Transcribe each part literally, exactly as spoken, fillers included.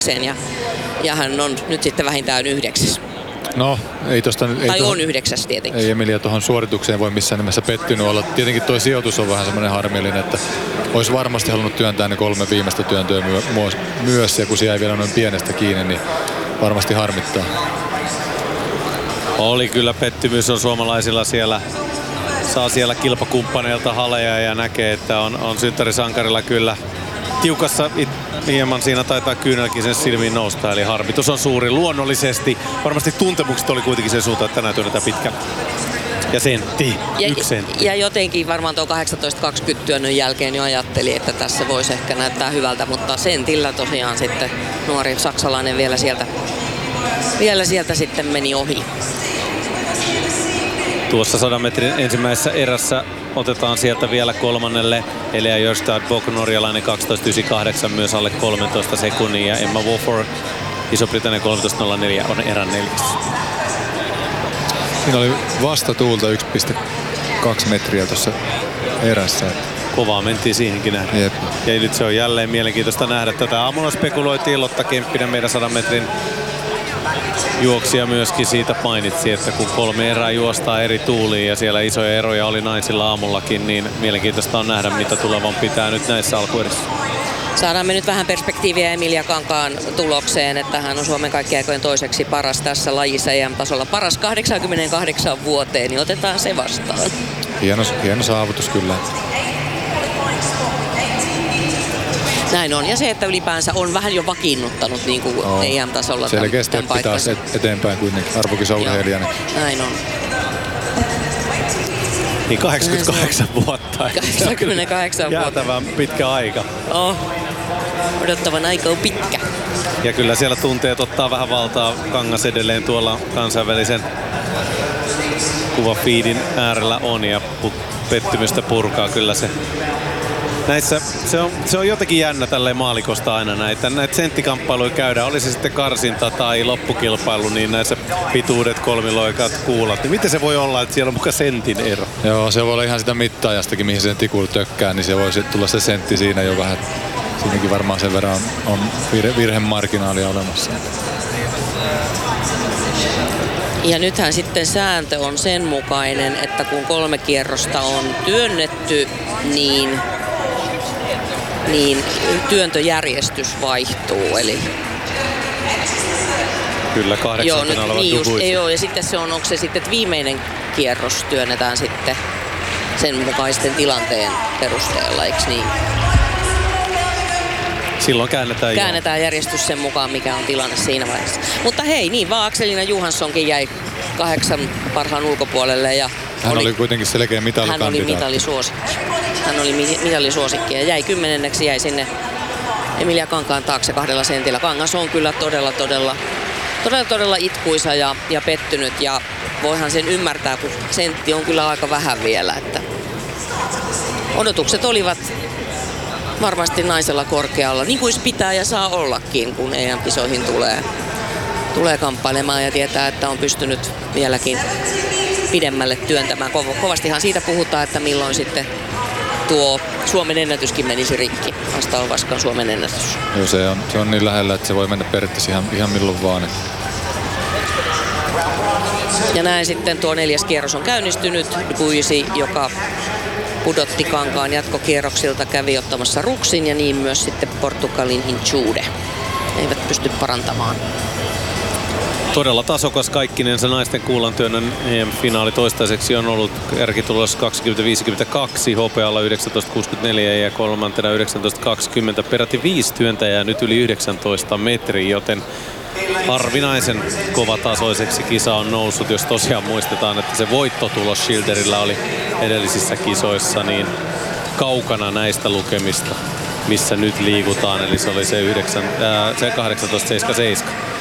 ja, ja hän on nyt sitten vähintään yhdeksäs. No, ei tosta... Ei tai tohon, on yhdeksäs tietenkin. Ei Emilia tuohon suoritukseen voi missään nimessä pettynyt olla. Tietenkin tuo sijoitus on vähän semmoinen harmillinen, että olisi varmasti halunnut työntää ne kolme viimeistä työntöä myös, ja kun siellä ei vielä noin pienestä kiinni, niin varmasti harmittaa. Oli kyllä pettymys on suomalaisilla siellä. Saa siellä kilpakumppaneilta haleja ja näkee, että on, on synttärisankarilla kyllä tiukassa. Hieman siinä taitaa kyynelläkin sen silmiin nousta, eli harmitus on suuri luonnollisesti. Varmasti tuntemukset oli kuitenkin sen suuntaan, että tänään työnnetään pitkä. Ja sentti, ja, yksi sentti. Ja jotenkin varmaan tuon kahdeksantoista kaksikymmentä työnnön jälkeen jo ajatteli, että tässä voisi ehkä näyttää hyvältä, mutta sentillä tosiaan sitten nuori saksalainen vielä sieltä, vielä sieltä sitten meni ohi. Tuossa sadan metrin ensimmäisessä erässä otetaan sieltä vielä kolmannelle Elea Jörstad Bok, norjalainen kaksitoista yhdeksänkymmentäkahdeksan, myös alle kolmetoista sekunnin, ja Emma Wofor Iso-Britannia kolmetoista nolla neljä on erän neljäs. Siinä oli vastatuulta yksi pilkku kaksi metriä tuossa erässä. Kovaa mentiin siihenkin nähdä. Jep. Ja nyt se on jälleen mielenkiintoista nähdä tätä. Aamulla spekuloitiin, Lotta Kemppinen meidän sadan metrin juoksija myöskin siitä mainitsi, että kun kolme erää juostaa eri tuuliin ja siellä isoja eroja oli naisilla aamullakin, niin mielenkiintoista on nähdä, mitä tulevan pitää nyt näissä alkuerissä. Saadaan me nyt vähän perspektiiviä Emilia Kankaan tulokseen, että hän on Suomen kaikkien aikojen toiseksi paras tässä lajissa E M-tasolla. Paras kahdeksankymmentäkahdeksan vuoteen, niin otetaan se vastaan. Hieno, hieno saavutus kyllä. Näin on. Ja se, että ylipäänsä on vähän jo vakiinnuttanut niin kuin no, E M-tasolla. Selkeästi pitää eteenpäin kuitenkin arvokisaurheilijana. Näin on. Niin kahdeksankymmentäkahdeksan vuotta. kahdeksankymmentäkahdeksan vuotta. Jäätävän pitkä aika. Oh. Odottavan aika on pitkä. Ja kyllä siellä tunteet ottaa vähän valtaa. Kangas edelleen tuolla kansainvälisen kuvafiidin äärellä on ja pettymystä purkaa kyllä se. Näissä, se on, se on jotenkin jännä tälleen maalikosta aina näitä. Näitä senttikamppailuja käydään, oli se sitten karsinta tai loppukilpailu, niin näissä pituudet, kolmiloikat, kuulat. Niin miten se voi olla, että siellä on muka sentin ero? Joo, se voi olla ihan sitä mittaajastakin, mihin sen tikulla tökkää, niin se voi tulla se sentti siinä jo vähän. Siinäkin varmaan sen verran on, on virhe, virhemarginaalia olemassa. Ja nythän sitten sääntö on sen mukainen, että kun kolme kierrosta on työnnetty, niin niin työntöjärjestys vaihtuu, eli kyllä kahdeksantena olevat niin dubuitsit. Joo, ja sitten se on, onko se sitten, että viimeinen kierros työnnetään sitten sen mukaisten tilanteen perusteella, eikö niin? Silloin käännetään, käännetään joo. järjestys sen mukaan, mikä on tilanne siinä vaiheessa. Mutta hei, niin vaan Akselina Johanssonkin jäi kahdeksan parhaan ulkopuolelle. Ja hän oli, oli kuitenkin selkeä mitalikandidaatti. Hän oli mitallisuosikki. Hän oli mitallisuosikki ja jäi kymmenenneksi, jäi sinne Emilia Kankaan taakse kahdella sentillä. Kangas on kyllä todella, todella, todella, todella itkuisa ja, ja pettynyt. Ja voihan sen ymmärtää, kun sentti on kyllä aika vähän vielä. Että odotukset olivat varmasti naisella korkealla, niin kuin pitää ja saa ollakin, kun E M-kisoihin tulee, tulee kamppailemaan ja tietää, että on pystynyt vieläkin pidemmälle työntämään. Kovastihan siitä puhutaan, että milloin sitten tuo Suomen ennätyskin menisi rikki. Vasta on Vaskan Suomen ennätys. Joo, se on, se on niin lähellä, että se voi mennä periaatteessa ihan, ihan milloin vaan. Ja näin sitten tuo neljäs kierros on käynnistynyt. Guisi, joka pudotti Kankaan jatkokierroksilta, kävi ottamassa ruksin ja niin myös sitten Portugalin Hinchude. Eivät pysty parantamaan. Todella tasokas kaikkinensa naisten kuulantyönnön E M-finaali toistaiseksi on ollut kärkitulos kaksikymmentä viisikymmentäkaksi, hopealla yhdeksäntoista kuusikymmentäneljä ja kolmantena yhdeksäntoista kaksikymmentä. Peräti viisi työntäjää nyt yli yhdeksäntoista metriä, joten harvinaisen kovatasoiseksi kisa on noussut, jos tosiaan muistetaan, että se voittotulos Schilderillä oli edellisissä kisoissa niin kaukana näistä lukemista, missä nyt liikutaan, eli se oli se, yhdeksän, ää, se kahdeksantoista seitsemänkymmentäseitsemän.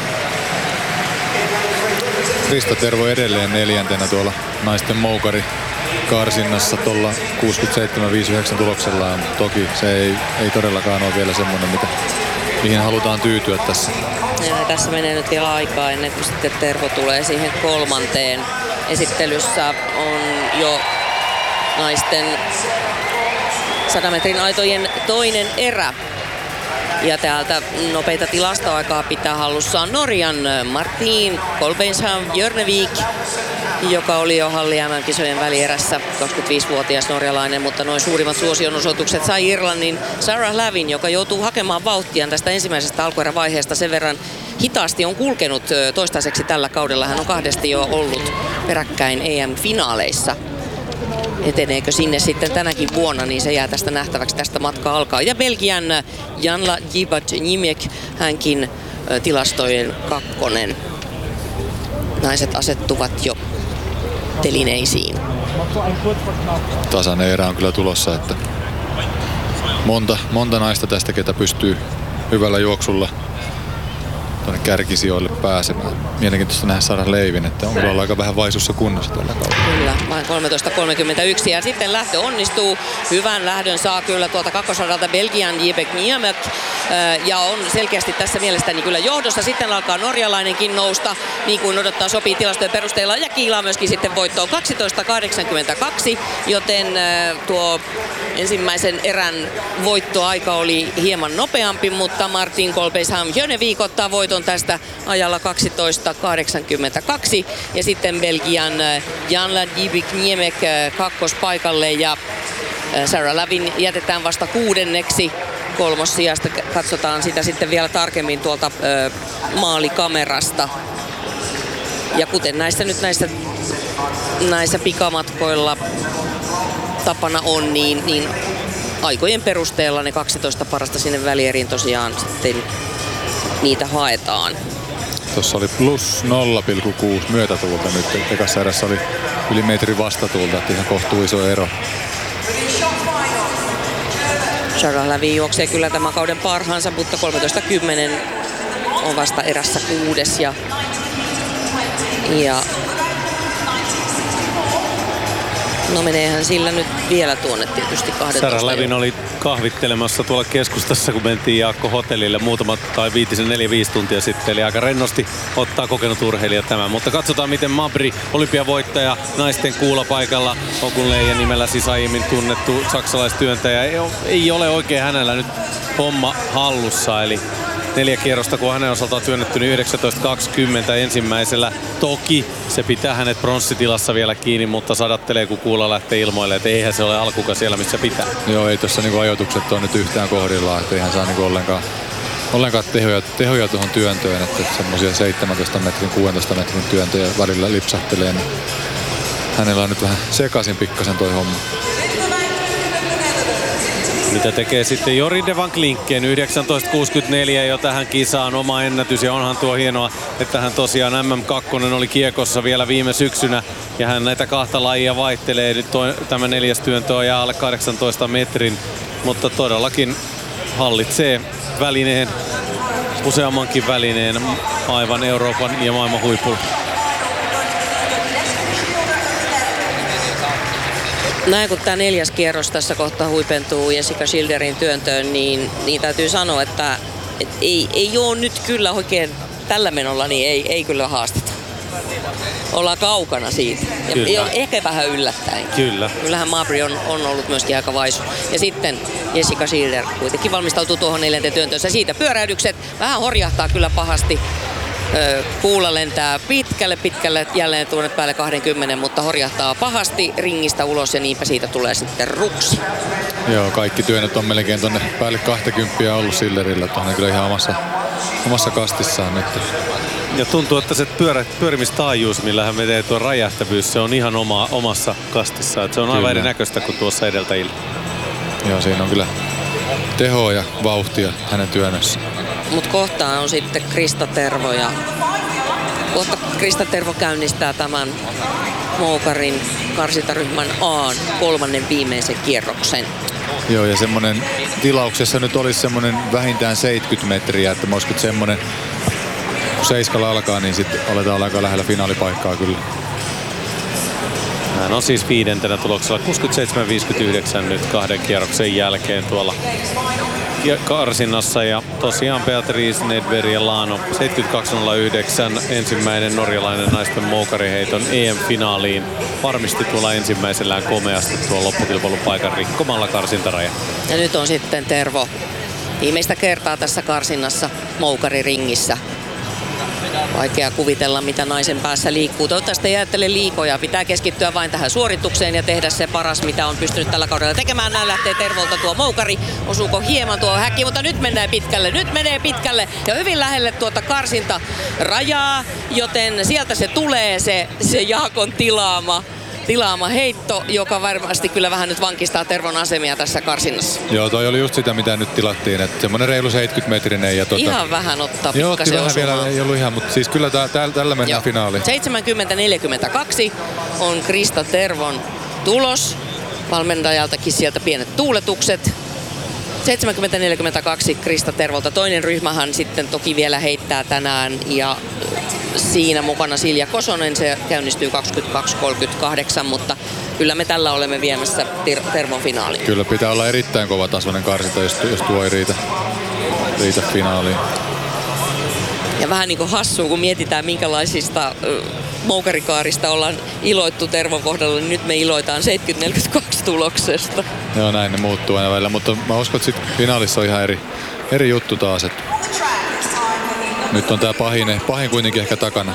Krista Tervo edelleen neljäntenä tuolla naisten moukari karsinnassa tuolla kuusikymmentäseitsemän viisikymmentäyhdeksän tuloksellaan. Toki se ei, ei todellakaan ole vielä semmoinen, mitä, mihin halutaan tyytyä tässä. Ja tässä menee nyt vielä aikaa ennen kuin sitten Tervo tulee siihen kolmanteen. Esittelyssä on jo naisten sadan metrin aitojen toinen erä. Ja täältä nopeita tilastoaikaa pitää hallussaan Norjan Martin Kolbeinshamn-Jörnevik, joka oli jo halli M M-kisojen välierässä, kaksikymmentäviisivuotias norjalainen, mutta noin suurimmat suosionosoitukset sai Irlannin Sarah Lavin, joka joutuu hakemaan vauhtiaan tästä ensimmäisestä alkuerävaiheesta. Sen verran hitaasti on kulkenut toistaiseksi tällä kaudella. Hän on kahdesti jo ollut peräkkäin E M-finaaleissa. Eteneekö sinne sitten tänäkin vuonna, niin se jää tästä nähtäväksi. Tästä matka alkaa. Ja Belgian Janla Jibat-Nimek, hänkin tilastojen kakkonen. Naiset asettuvat jo telineisiin. Tasainen erä on kyllä tulossa, että monta, monta naista tästä, ketä pystyy hyvällä juoksulla tuonne kärkisijoille pääsemään. Mielenkiintoista nähdä Sarah Lavin, että on kyllä aika vähän vaisussa kunnossa tällä kaudella. Kyllä, vain kolmetoista kolmekymmentäyksi ja sitten lähtö onnistuu. Hyvän lähdön saa kyllä tuolta kakkosradalta Belgian Jibek Niemek ja on selkeästi tässä mielestäni kyllä johdossa. Sitten alkaa norjalainenkin nousta, niin kuin odottaa sopii tilastojen perusteella, ja kiilaa myöskin sitten voittoon kaksitoista kahdeksankymmentäkaksi, joten tuo ensimmäisen erän voittoaika oli hieman nopeampi, mutta Martin Kolbeinshamn-Jörnevik ottaa voiton tästä ajalla kaksitoista kahdeksankymmentäkaksi ja sitten Belgian Janla Jibat-Niemek kakkospaikalle ja Sarah Lavin jätetään vasta kuudenneksi. Kolmossijasta katsotaan sitä sitten vielä tarkemmin tuolta ö, maalikamerasta. Ja kuten näissä nyt näissä, näissä pikamatkoilla tapana on, niin, niin aikojen perusteella ne kaksitoista parasta sinne välieriin tosiaan sitten niitä haetaan. Tuossa oli plus nolla pilkku kuusi myötätuulta nyt. Ekassa erässä oli yli metri vastatuulta, että ihan kohtuu iso ero. Sarah Lavin juoksee kyllä tämän kauden parhaansa, mutta kolmetoista kymmenen on vasta erässä kuudes. Ja, ja no meneehän sillä nyt vielä tuonne tietysti kaksitoista. Sarah Lavin oli kahvittelemassa tuolla keskustassa, kun mentiin Jaakko hotellille muutama tai viitisen neljä viisi tuntia sitten. Eli aika rennosti ottaa kokenut urheilija tämän. Mutta katsotaan, miten Mabry, olympiavoittaja, naisten kuulapaikalla, Ogunleijen nimellä siis aiemmin tunnettu saksalaistyöntäjä, ei, ei ole oikein hänellä nyt homma hallussa. Eli neljä kierrosta, kun hänen osaltaan työnnetty, niin yhdeksäntoista kaksikymmentä ensimmäisellä. Toki se pitää hänet pronssitilassa vielä kiinni, mutta sadattelee, kun kuulla lähtee ilmoille, että eihän se ole alkuka siellä, missä pitää. Joo, ei tuossa niinku ajoitukset on nyt yhtään kohdillaan, että eihän saa niinku ollenkaan, ollenkaan tehoja, tehoja tuohon työntöön, että semmoisia seitsemäntoista metrin, kuusitoista metrin työntöjä välillä lipsahtelee, niin hänellä on nyt vähän sekaisin pikkasen toi homma. Mitä tekee sitten Jori de van Klinken, yhdeksäntoista kuusikymmentäneljä jo tähän kisaan, oma ennätys, ja onhan tuo hienoa, että hän tosiaan M M kaksi oli kiekossa vielä viime syksynä ja hän näitä kahta lajia vaihtelee. Nyt toi, tämä neljäs työntö ajaa alle kahdeksantoista metrin, mutta todellakin hallitsee välineen, useammankin välineen aivan Euroopan ja maailman huipulla. Näin kun tämä neljäs kierros tässä kohtaa huipentuu Jessica Schilderin työntöön, niin, niin täytyy sanoa, että et ei, ei ole nyt kyllä oikein tällä menolla, niin ei, ei kyllä haasteta. Ollaan kaukana siitä. Ja ei ole ehkä vähän yllättäen. Kyllä. Kyllähän Mabry on, on ollut myöskin aika vaisu. Ja sitten Jessica Schilder kuitenkin valmistautuu tuohon neljänteen työntöönsä. Siitä pyöräydykset vähän horjahtaa kyllä pahasti. Kuula lentää pitkälle, pitkälle jälleen tuonne päälle kaksikymmentä, mutta horjahtaa pahasti ringistä ulos ja niinpä siitä tulee sitten ruksi. Joo, kaikki työnnöt on melkein tonne päälle kaksikymmentä ollut Schilderillä, että on kyllä ihan omassa, omassa kastissaan nyt. Ja tuntuu, että se pyörä, pyörimistaajuus, millä hän menee tuo räjähtävyys, se on ihan oma, omassa kastissaan. Että se on aivan erinäköistä kuin tuossa edeltäjillä. Joo, siinä on kyllä tehoa ja vauhtia hänen työnnössä. Mutta kohtaan on sitten Krista Tervo ja kohta Krista Tervo käynnistää tämän Moukarin karsintaryhmän A:n kolmannen viimeisen kierroksen. Joo, ja semmonen tilauksessa nyt olisi semmonen vähintään seitsemänkymmentä metriä, että olisiko semmonen, kun seiskalla alkaa, niin sitten aletaan aika lähellä finaalipaikkaa kyllä. Hän on siis viidentenä tuloksella kuusikymmentäseitsemän viisikymmentäyhdeksän nyt kahden kierroksen jälkeen tuolla karsinnassa. Ja tosiaan Beatrice Nedved ja Lano seitsemänkymmentäkaksi nolla yhdeksän ensimmäinen norjalainen naisten moukariheiton E M-finaaliin. Varmisti tuolla ensimmäisellään komeasti tuon loppukilpailupaikan rikkomalla karsintaraja. Ja nyt on sitten Tervo viimeistä kertaa tässä karsinnassa moukariringissä. Vaikea kuvitella, mitä naisen päässä liikkuu. Toivottavasti ei ajattele liikoja. Pitää keskittyä vain tähän suoritukseen ja tehdä se paras, mitä on pystynyt tällä kaudella tekemään. Näin lähtee Tervolta tuo moukari. Osuuko hieman tuo häkki, mutta nyt menee pitkälle. Nyt menee pitkälle ja hyvin lähelle tuota karsinta rajaa, joten sieltä se tulee se, se Jaakon tilaama. tilaama heitto, joka varmasti kyllä vähän nyt vankistaa Tervon asemia tässä karsinnassa. Joo, toi oli just sitä, mitä nyt tilattiin, että semmoinen reilu seitsemänkymmentä metrinen. Ja tota... Ihan vähän ottaa Joo, pikkasen vähän osumaan. vielä, ei ollut ihan, mutta siis kyllä tää, tää, tällä mennään Joo. finaaliin. seitsemänkymmentä neljäkymmentäkaksi on Krista Tervon tulos. Valmentajaltakin sieltä pienet tuuletukset. seitsemänkymmentä neljäkymmentäkaksi Krista Tervolta. Toinen ryhmähän sitten toki vielä heittää tänään ja siinä mukana Silja Kosonen. Se käynnistyy kaksikymmentäkaksi kolmekymmentäkahdeksan, mutta kyllä me tällä olemme viemässä Tervon finaaliin. Kyllä pitää olla erittäin kova tasoinen karsinta, jos, jos tuo ei riitä, riitä finaaliin. Ja vähän niin kuin hassua, kun mietitään minkälaisista moukarikaarista ollaan iloittu Tervon kohdalla, niin nyt me iloitaan seitsemänkymmentä neljäkymmentäkaksi tuloksesta. Joo, näin ne muuttuu aina välillä, mutta mä uskon, että sit finaalissa on ihan eri, eri juttu taas. Että nyt on tää pahin, pahin kuitenkin ehkä takana.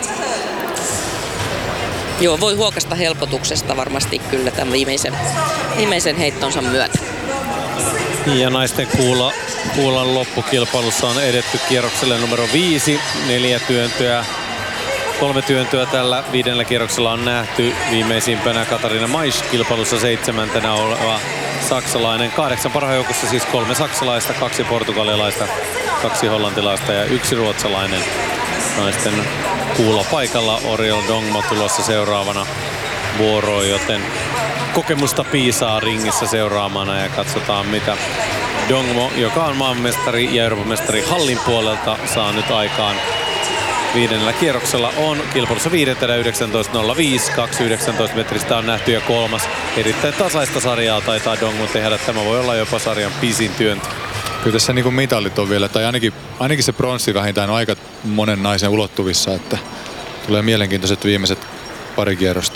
Joo, voi huokasta helpotuksesta varmasti kyllä tämän viimeisen, viimeisen heittonsa myötä. Ja naisten kuula, kuulan loppukilpailussa on edetty kierrokselle numero viisi. Neljä työntöä, kolme työntöä tällä viidennellä kierroksella on nähty. Viimeisimpänä Katarina Maisch kilpailussa seitsemäntenä oleva saksalainen. Kahdeksan parhaan joukossa siis kolme saksalaista, kaksi portugalilaista, kaksi hollantilaista ja yksi ruotsalainen. Naisten kuulla paikalla Oriol Dongmo tulossa seuraavana vuoroon, joten kokemusta piisaa ringissä seuraamana ja katsotaan mitä Dongmo, joka on maanmestari ja Euroopan mestari hallin puolelta, saa nyt aikaan. Viidennellä kierroksella on kilpailussa viidentenä yhdeksäntoista nolla viisi, kaksi yhdeksäntoista metristä on nähty ja kolmas. Erittäin tasaista sarjaa taitaa Dongmo tehdä. Tämä voi olla jopa sarjan pisin työntö. Kyllä tässä niin kuin mitalit on vielä, tai ainakin, ainakin se pronssi vähintään on aika monen naisen ulottuvissa, että tulee mielenkiintoiset viimeiset pari kierrosta.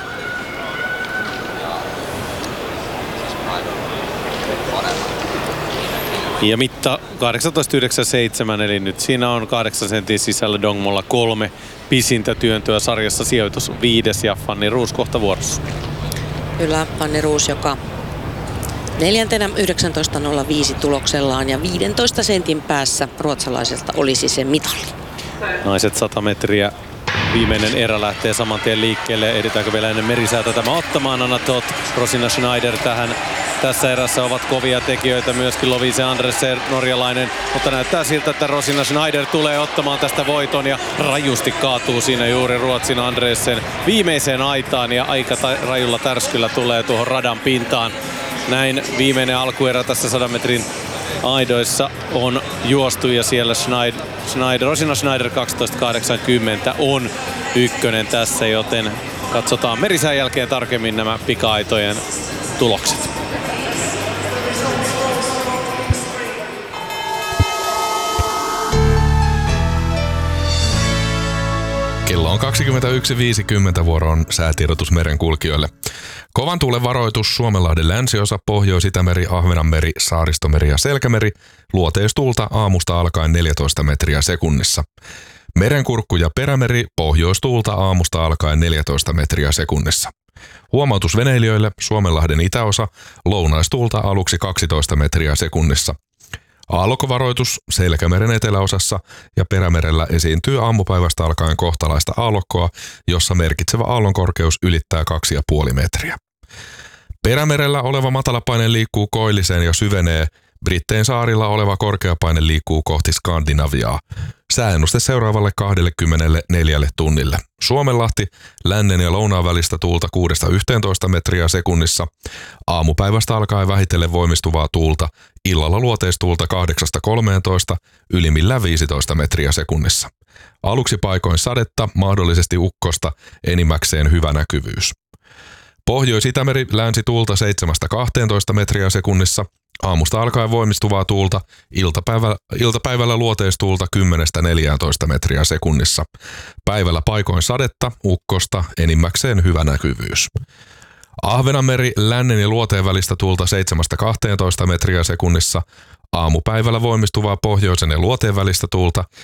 Ja mitta kahdeksantoista yhdeksänkymmentäseitsemän, eli nyt siinä on kahdeksan sentin sisällä Dongmolla kolme pisintä työntöä sarjassa, sijoitus viides ja Fanny Roos kohta vuorossa. Kyllä, Fanny Roos, joka neljäntenä yhdeksäntoista nolla viisi tuloksellaan ja viidentoista sentin päässä ruotsalaiselta olisi se mitali. Naiset sata metriä. Viimeinen erä lähtee saman tien liikkeelle. Ehditäänkö vielä ennen merisäätä tämä ottamaan? Anna Toth, Rosina Schneider tähän. Tässä erässä ovat kovia tekijöitä myöskin Lovise Andresen, norjalainen. Mutta näyttää siltä, että Rosina Schneider tulee ottamaan tästä voiton ja rajusti kaatuu siinä juuri Ruotsin Andresen viimeiseen aitaan. Ja aika rajulla tärskyllä tulee tuohon radan pintaan. Näin viimeinen alkuerä tässä sadan metrin aidoissa on juostu ja siellä Schneider, Schneider, Rosina Schneider kaksitoista kahdeksankymmentä on ykkönen tässä, joten katsotaan merisään jälkeen tarkemmin nämä pika-aitojen tulokset. Kello on kaksikymmentäyksi viisikymmentä, vuoro on säätiedotus merenkulkijoille. Kovan tuulen varoitus Suomenlahden länsiosa, Pohjois-Itämeri, Ahvenanmeri, Saaristomeri ja Selkämeri. Luoteistuulta aamusta alkaen neljätoista metriä sekunnissa. Merenkurkku ja Perämeri, pohjoistuulta aamusta alkaen neljätoista metriä sekunnissa. Huomautus veneilijöille, Suomenlahden itäosa, lounaistuulta aluksi kaksitoista metriä sekunnissa. Aallokkovaroitus Selkämeren eteläosassa ja Perämerellä esiintyy aamupäivästä alkaen kohtalaista aallokkoa, jossa merkitsevä aallonkorkeus ylittää kaksi pilkku viisi metriä. Perämerellä oleva matalapaine liikkuu koilliseen ja syvenee. Brittein saarilla oleva korkeapaine liikkuu kohti Skandinaviaa. Sääennuste seuraavalle kaksikymmentäneljä tunnille. Suomenlahti, lännen ja lounaan välistä tuulta kuudesta yhteentoista metriä sekunnissa. Aamupäivästä alkaen vähitellen voimistuvaa tuulta. Illalla luoteistuulta kahdeksasta kolmeentoista, ylimmillään viisitoista metriä sekunnissa. Aluksi paikoin sadetta, mahdollisesti ukkosta, enimmäkseen hyvä näkyvyys. Pohjois-Itämeri, länsituulta seitsemästä kahteentoista metriä sekunnissa. Aamusta alkaen voimistuvaa tuulta, iltapäivällä, iltapäivällä luoteistuulta kymmenestä neljääntoista metriä sekunnissa. Päivällä paikoin sadetta, ukkosta, enimmäkseen hyvä näkyvyys. Ahvenanmeri, lännen ja luoteen välistä tuulta seitsemästä kahteentoista metriä sekunnissa. Aamupäivällä voimistuvaa pohjoisen ja luoteen välistä tuulta